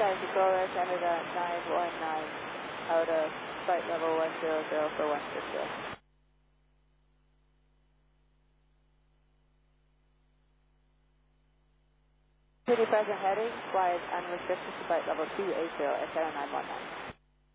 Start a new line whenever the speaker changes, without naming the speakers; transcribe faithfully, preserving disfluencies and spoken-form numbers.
guys, Agola, Canada nine one nine, out of flight level one zero zero for one six zero. City present heading, flies unrestricted to flight level two eight zero, Air Canada nine one nine.